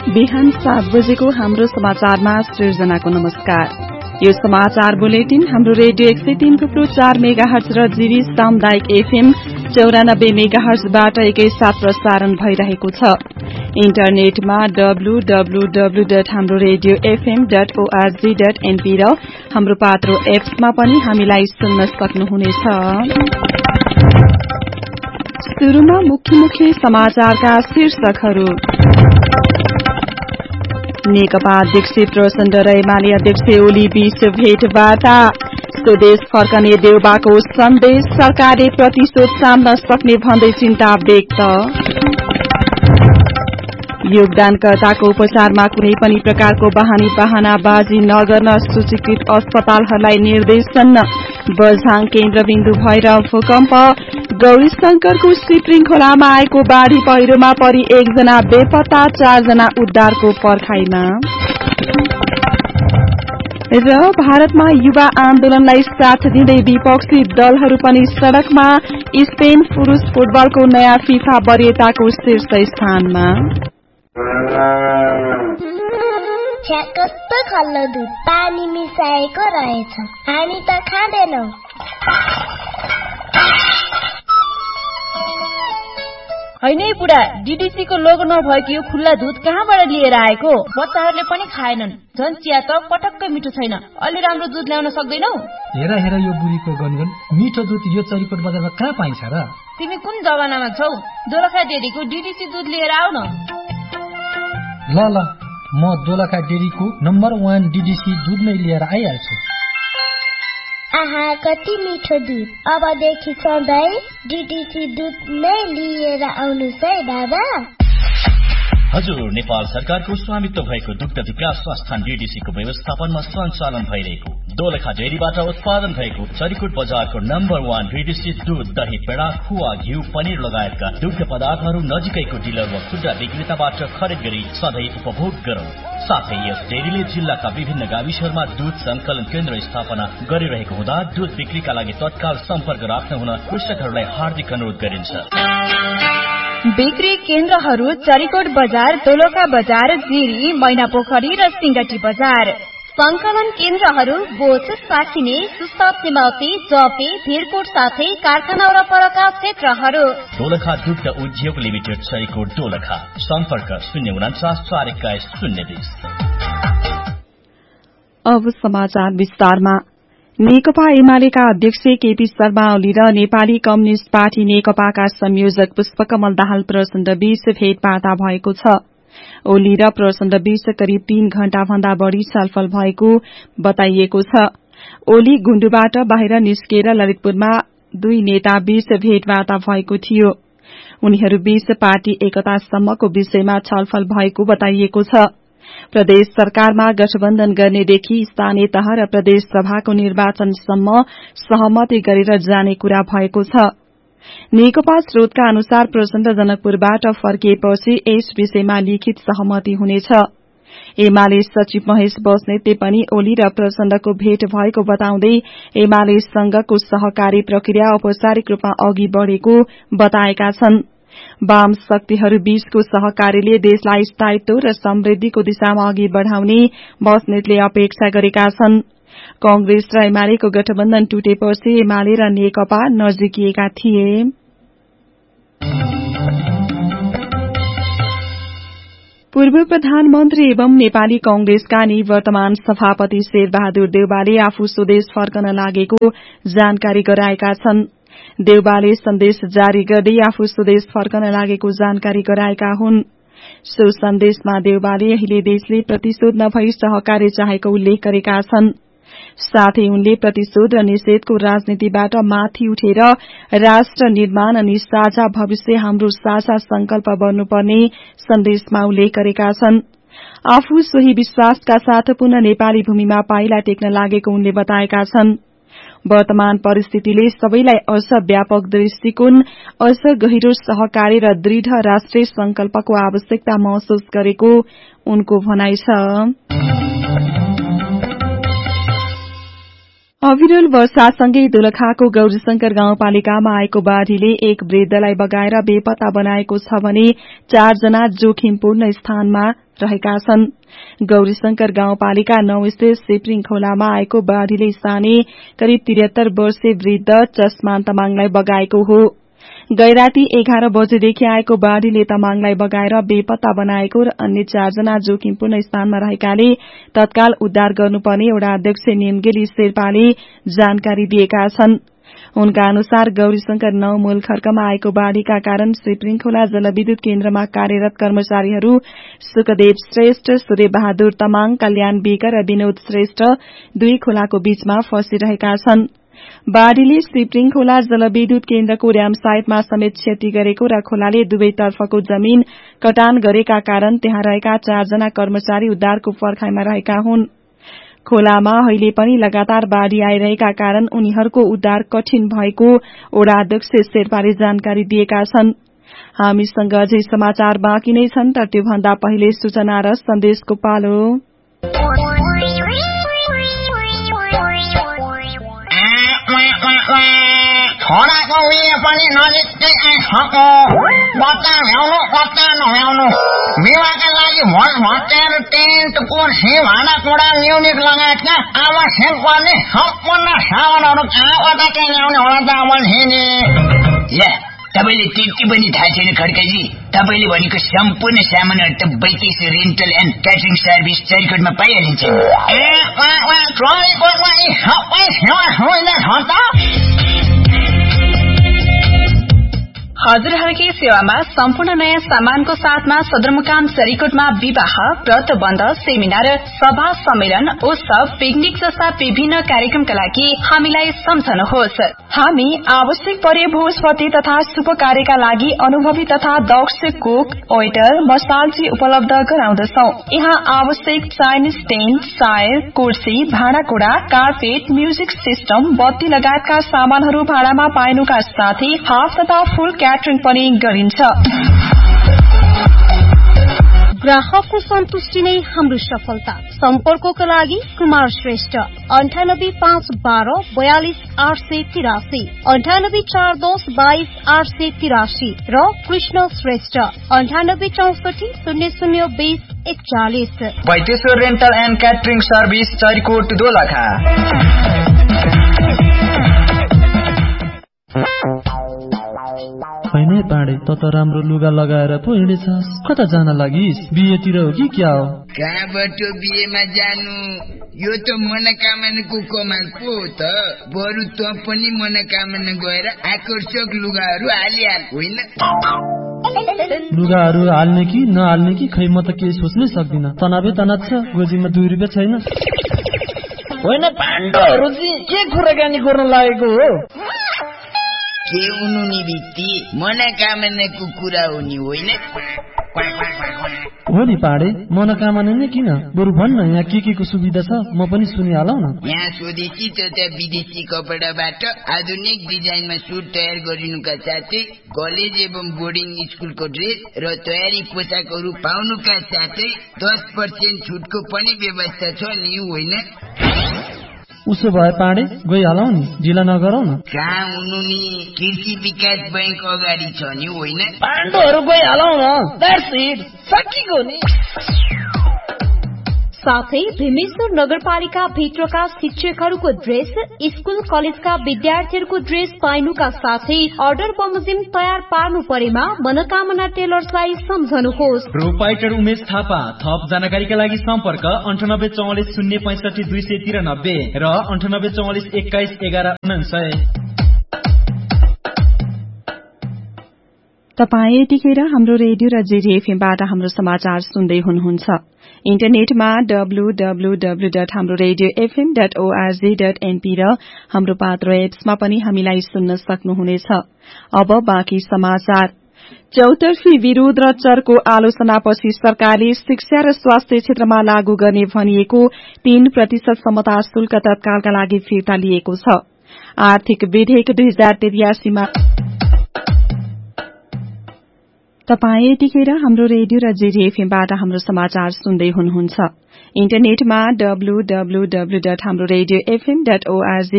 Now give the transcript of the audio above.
बिहान 7 बजेको हाम्रो समाचारमा सृजनाको नमस्कार। यो समाचार बुलेटिन हाम्रो रेडियो 103.4 मेगाहर्ज र जीवी सामुदायिक एफएम 94 मेगाहर्जबाट एकैसाथ प्रसारण भइरहेको छ। इन्टरनेटमा www.hamroradiofm.org.np र हाम्रो पात्रो एप्समा पनि हामीलाई सुन्न सक्नुहुनेछ। सुरुमा मुख्य समाचारका शीर्षकहरू। नेकपा अध्यक्ष प्रचण्ड र एमाले अध्यक्ष ओली बीच भेटवार्ता। स्वदेश फर्कने देउबाको सन्देश, सरकारले प्रतिशोध साम्न सक्ने भन्दै चिन्ता व्यक्त। योगदानकर्ताको उपचारमा कुनै पनि प्रकारको बहानाबाजी नगर्न सूचीकृत अस्पतालहरूलाई निर्देशन। बझाङ केन्द्रबिन्दु भएर भूकम्प। गौरीशंकरको सिप्रिङ खोलामा आएको बाढ़ी पहिरोमा परि 1 जना बेपत्ता, 4 जना उद्धारको पर्खाइमा। र भारतमा युवा आन्दोलनलाई साथ दिँदै विपक्षी दलहरू पनि सड़कमा। स्पेन पुरूष फुटबलको नयाँ फिफा वरियताको शीर्ष स्थानमा। कस्तो खल्लो दुध पानी मिसाएको रहेछ, हामी त खाँदैनौ। हैन बुढा, डीडीसी को लोगो नभएको यो खुल्ला दूध कहाँबाट लिएर आएको? बच्चाहरूले पनि खाएनन्। झन् चिया त पटक्कै मिठो छैन। अलि राम्रो दूध ल्याउन सक्दैनौ? हेर यो बुढीको गनगन, मिठो दूध यो चरीकोट बजारमा कहाँ पाइन्छ र? तिमी कुन जमानामा छौ? दोलखा डेरीको डीडीसी दूध लिएर आऊ न। ल म दोलखा डेरीको नम्बर 1 डीडीसी दूध नै लिएर आइहाल्छु। आहा, कति मिठो दूध। अबदेखि सधैँ डीडीसी दूध नै लिएर आउनुस् है बाबा। हजुर, नेपाल सरकारको स्वामित्व भएको दुग्ध विकास संस्थान डीडीसी को व्यवस्थापनमा सञ्चालन भइरहेको दोलखा डेरीबाट उत्पादन भएको चरीकोट बजारको नम्बर 1 डीडीसी दूध, दही, पेडा, खुवा, घिउ, पनिर लगायतका दुग्ध पदार्थहरू नजिकैको डिलर वा खुद्रा विक्रेताबाट खरिद गरी सधैँ उपभोग गरौं। साथै यस डेरीले जिल्लाका विभिन्न गाविसहरूमा दूध संकलन केन्द्र स्थापना गरिरहेको हुँदा दूध बिक्रीका लागि तत्काल सम्पर्क राख्न हुन कृषकहरूलाई हार्दिक अनुरोध गरिन्छ। बिक्री केन्द्रहरू चरीकोट बजार, दोलखा बजार, जिरी, मैनापोखरी र सिंगटी बजार। संकलन केन्द्रहरू बोच, साखिने, सुस्ता, सिमौती, जपे, भिरकोट साथै कारखाना र परका क्षेत्रहरू। दोलखा दुग्ध उद्योग लिमिटेड, चरीकोट, दोलखा। सम्पर्क 049 421 020। अब समाचार विस्तारमा। नेकपा एमालेका अध्यक्ष केपी शर्मा ओली र नेपाली कम्युनिष्ट पार्टी नेकपाका संयोजक पुष्पकमल दाहाल प्रचण्ड बीच भेटवार्ता भएको छ। ओली र प्रचण्ड बीच करिब 3 घण्टा भन्दा बढ़ी छलफल भएको बताइएको छ। ओली गुण्डुबाट बाहिर निस्किएर ललितपुरमा 2 नेता बीच भेटवार्ता भएको थियो। उनीहरू बीच पार्टी एकतासम्मको विषयमा छलफल भएको बताइएको छ। प्रदेश सरकारमा गठबन्धन गर्नेदेखि स्थानीय तह र प्रदेश सभाको निर्वाचनसम्म सहमति गरेर जाने कुरा भएको छ। नेकपा स्रोतका अनुसार प्रचण्ड जनकपुरबाट फर्किएपछि यस विषयमा लिखित सहमति हुनेछ। एमाले सचिव महेश बस्नेतले पनि ओली र प्रचण्डको भेट भएको बताउँदै एमालेसँगको सहकारी प्रक्रिया औपचारिक रूपमा अघि बढ़ेको बताएका छन्। वाम शक्तिहरू बीचको सहकारीले देशलाई स्थायित्व र समृद्धिको दिशामा अघि बढ़ाउने बस्नेतले अपेक्षा गरेका छन्। कांग्रेस र एमालेको गठबन्धन टुटेपछि एमाले र नेकपा नजिकिएका थिए। पूर्व प्रधानमन्त्री एवं नेपाली कांग्रेसका निवर्तमान सभापति शेरबहादुर देउवाले आफू स्वदेश फर्कन लागेको जानकारी गराएका छन्। देउवाले सन्देश जारी गर्दै आफू स्वदेश फर्कन लागेको जानकारी गराएका हुन्। सो सन्देशमा देउवाले अहिले देशले प्रतिशोध नभई सहकार्य चाहेको उल्लेख गरेका छन्। साथै उनले प्रतिशोध र निषेधको राजनीतिबाट माथि उठेर राष्ट्र निर्माण अनि साझा भविष्य हाम्रो साझा संकल्प बन्नुपर्ने सन्देशमा उल्लेख गरेका छन्। आफू सोही विश्वासका साथ पुनः नेपाली भूमिमा पाइला टेक्न लागेको उनले बताएका छन्। वर्तमान परिस्थितिले सबैलाई अझ व्यापक दृष्टिकोण, अझ गहिरो सहकार्य र दृढ़ राष्ट्रिय संकल्पको आवश्यकता महसुस गरेको उनको भनाइ छ। अविरल वर्षासँगै दोलखाको गौरीशंकर गाउँपालिकामा आएको बाढ़ीले एक वृद्धलाई बगाएर बेपत्ता बनाएको छ भने 4 जना जोखिमपूर्ण स्थानमा रहेका छन्। गौरीशंकर गाउँपालिका 9 स्थित सिप्रिङ खोलामा आएको बाढ़ीले स्थानीय करिब 73 वर्षीय वृद्ध चस्मान तमाङलाई बगाएको हो। गैराती 11 बजेदेखि आएको बाढ़ीले तमाङलाई बगाएर बेपत्ता बनाएको र अन्य 4 जना जोखिमपूर्ण स्थानमा रहेकाले तत्काल उद्धार गर्नुपर्ने वडा अध्यक्ष नेमगेली शेर्पाले जानकारी दिएका छन्। उनका अनुसार गौरीशंकर 9 मूल खर्कमा आएको बाढ़ीका कारण श्रीपृङ्खोला जलविद्युत केन्द्रमा कार्यरत कर्मचारीहरू सुखदेव श्रेष्ठ, सूर्यबहादुर तमाङ, कल्याण बेकर र विनोद श्रेष्ठ 2 खोलाको बीचमा फँसिरहेका छन्। बाढ़ीले श्रीपृङ्खोला जलविद्युत केन्द्रको र्याम साइटमा समेत क्षति गरेको र खोलाले दुवैतर्फको जमीन कटान गरेका कारण त्यहाँ रहेका 4 जना कर्मचारी उद्धारको पर्खाइमा रहेका हुन्। खोलामा अहिले पनि लगातार बाढ़ी आइरहेका कारण उनीहरूको उद्धार कठिन भएको वडा अध्यक्ष शेर्पाले जानकारी दिएका छन्। हामीसँग अझै समाचार बाँकी नै छन्, तर त्योभन्दा पहिले सूचना र सन्देशको पालो। छोराको उयो पनि नजिकै आइसक्यो। बच्चा भ्याउनु बच्चा नभ्याउनु विवाहका लागि भोज भत्याएर टेन्ट कुर्सी भाँडाकुँडा म्युजिक लगायतका आवश्यक पर्ने सम्पूर्ण सामानहरू कहाँबाट चाहिँ ल्याउने होला त अमलजीले? तपाईँले त्यति पनि थाहा छैन खड्काजी? तपाईँले भनेको सम्पूर्ण सामानहरू त बैतेस रेन्टल एन्ड क्याटरिङ सर्भिस चरिकोटमा पाइहालिन्छ। चरिकोटमा यी सबै सेवा सुविधा छ त? हजुरहरूकै सेवामा सम्पूर्ण नयाँ सामानको साथमा सदरमुकाम चरिकोटमा विवाह, व्रतबन्ध, सेमिनार, सभा, सम्मेलन, उत्सव, पिकनिक जस्ता विभिन्न कार्यक्रमका लागि हामीलाई सम्झनुहोस्। हामी आवश्यक परे भोजपति तथा शुभ कार्यका लागि अनुभवी तथा दक्ष कुक, वेटर, मसालजी उपलब्ध गराउँदछौं। यहाँ आवश्यक चाइनिज टेन्ट, सायर, कुर्सी, भाँडाकुँडा, कार्पेट, म्युजिक सिस्टम, बत्ती लगायतका सामानहरू भाडामा पाइनुका साथै हाफ तथा फुल क्याटरिङ पनि गरिन्छ। ग्राहकको सन्तुष्टि नै हाम्रो सफलता। सम्पर्कको लागि कुमार श्रेष्ठ 985112 42883, 9841 22883 र Krishna Shrestha 9864 0020 41। Baiteshwar rental and catering service Charikot Dolakha. होइन पाडे, त राम्रो लुगा लगाएर पो हिँडेछस्। कता जान लागिस्? बिहेतिर हो कि क्या हो? कहाँबाट बिहेमा जानु? यो त मनोकामनाको कमाल पो हो त। बरु त पनि मनोकामना गएर आकर्षक लुगाहरू हालिहाल होइन? लुगाहरू हाल्ने कि नहाल्ने कि खै म त केही सोच्नै सक्दिन। तनावै तनाव छ। गोजीमा 2 रुपियाँ छैन। होइन पाण्डवहरू चाहिँ के कुराकानी गर्न लागेको हो? के हुनु नि बित्ती मनोकामनाको कुरा हो नि होइन? हो नि पाडे, मनोकामना नै किन? बरु भन्न यहाँ के को सुविधा छ, म पनि सुनिहालौ न। यहाँ स्वदेशी तथा विदेशी कपडाबाट आधुनिक डिजाइनमा सुट तयार गरिनुका साथै कलेज एवं बोर्डिङ स्कुलको ड्रेस र तयारी पोसाकहरू पाउनुका साथै 10% छुटको पनि व्यवस्था छ नि होइन? उसो भए पाडे गइहालौ नि, ढिला नगरौ न। कहाँ हुनु नि, कृषि विकास बैंक अगाडि छ नि होइन? पाण्डवहरू गइहालौ न, द्याट्स इट, सकिगयो नि। साथै भीमेश्वर नगरपालिका भित्रका शिक्षकहरूको ड्रेस, स्कुल कलेजका विद्यार्थीहरूको ड्रेस पाइनुका साथै अर्डर बमोजिम तयार पार्नु परेमा मनोकामना टेलर्सलाई सम्झनुहोस्। प्रोपाइटर उमेश थापा। थप जानकारीका लागि सम्पर्क 9844 065 293 र 9844 21 11 49। तपाई यतिखेर हाम्रो रेडियो र जेजेएफएमबाट हाम्रो समाचार सुन्दै हुनुहुन्छ। इन्टरनेटमा www.hamroradiofm.org.np र हाम्रो पात्र एप्समा पनि हामीलाई सुन्न सक्नुहुनेछ। अब बाँकी समाचार। चौतर्फी विरोध र चर्को आलोचनापछि सरकारले शिक्षा र स्वास्थ्य क्षेत्रमा लागू गर्ने भनिएको 3% समता शुल्क तत्कालका लागि फिर्ता लिएको छ। आर्थिक विधेयक 2083 मा तपाई यतिखेर हाम्रो रेडियो र जेजेएफएमबाट हाम्रो समाचार सुन्दै हुनुहुन्छ। इन्टरनेटमा www.hamroradiofm.org